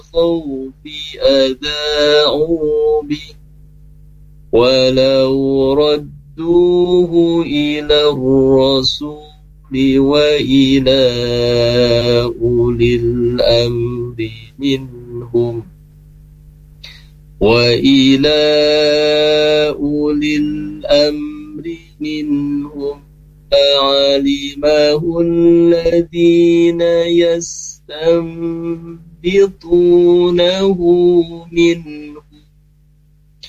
الخوف أذاعوا به ولو ردوه إلى الرسول وإلى أولي الأمر منهم لعلمه الذين يستنبطونه منهم